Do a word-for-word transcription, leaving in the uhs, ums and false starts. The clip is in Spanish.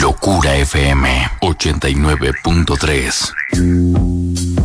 Locura F M ochenta y nueve punto tres.